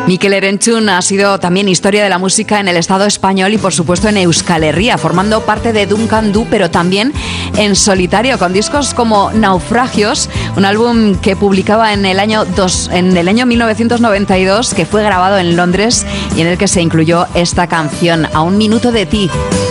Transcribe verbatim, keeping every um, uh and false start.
Mikel Erentzun ha sido también historia de la música en el Estado español y por supuesto en Euskal Herria, formando parte de Duncan Du, pero también en solitario, con discos como Naufragios, un álbum que publicaba en el año dos, en el año mil novecientos noventa y dos, que fue grabado en Londres y en el que se incluyó esta canción, A un minuto de ti.